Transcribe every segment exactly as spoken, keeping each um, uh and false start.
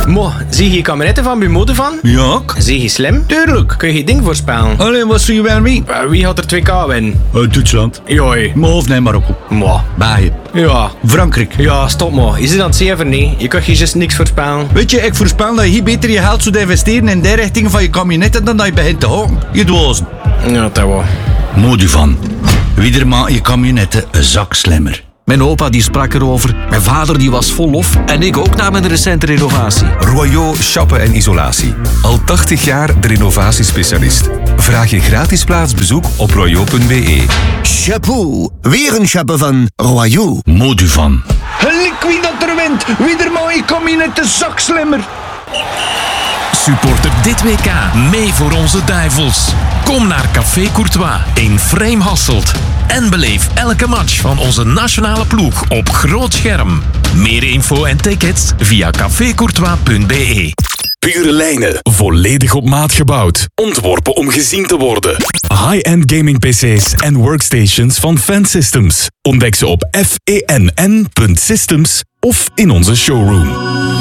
Mo, zie je kabinetten van bij mode van? Ja, Zie je slim? tuurlijk. Kun je ding voorspellen? Alleen, wat zie je wel mee? Uh, Wie gaat er twee K winnen? Uh, Duitsland. Joi. Maar of nee, Marokko. Mo. België. Ja. Frankrijk. Ja, stop mo. Je zit aan het zeven niet. Je kunt je just niks voorspellen. Weet je, ik voorspel dat je hier beter je geld zou investeren in de richting van je kabinetten dan dat je begint te houden. Je dwazen. Ja, dat wel. Modu van. Wie er maakt je kabinetten een zak slimmer. Mijn opa die sprak erover, mijn vader die was vol lof en ik ook na mijn recente renovatie. Royaux Chappen en Isolatie. Al tachtig jaar de renovatiespecialist. Vraag je gratis plaatsbezoek op royaux punt b e. Chapeau, weer een chapeau van Royaux. Modu van. Gelik wie dat er wint, wie er maakt je kabinetten een zak slimmer. Supporter dit W K mee voor onze duivels. Kom naar Café Courtois in Vreemhasselt en beleef elke match van onze nationale ploeg op groot scherm. Meer info en tickets via café courtois punt b e. Pure lijnen, volledig op maat gebouwd. Ontworpen om gezien te worden. High-end gaming P C's en workstations van Fansystems. Ontdek ze op f e n n punt systems of in onze showroom.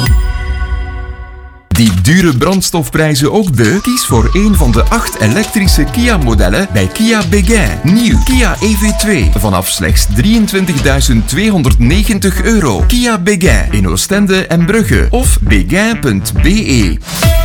Die dure brandstofprijzen ook de? Kies voor een van de acht elektrische Kia-modellen bij Kia Béguin. Nieuw Kia E V twee vanaf slechts drieëntwintigduizend tweehonderdnegentig euro. Kia Béguin in Oostende en Brugge of béguin punt b e.